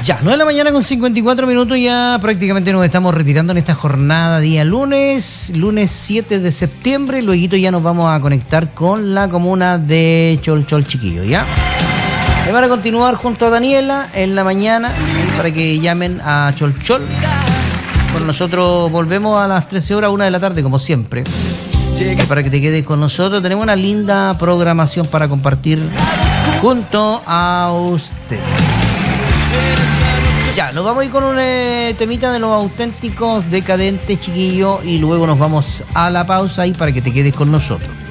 Ya, 9 de la mañana con 54 minutos, ya prácticamente nos estamos retirando en esta jornada día lunes 7 de septiembre, luego ya nos vamos a conectar con la comuna de Cholchol Chiquillo, ¿ya? Me van a continuar junto a Daniela en la mañana para que llamen a Cholchol. Bueno, nosotros volvemos a las 13 horas, 1 de la tarde, como siempre. Para que te quedes con nosotros, tenemos una linda programación para compartir junto a usted. Ya, nos vamos a ir con un temita de los auténticos decadentes, chiquillos, y luego nos vamos a la pausa ahí para que te quedes con nosotros.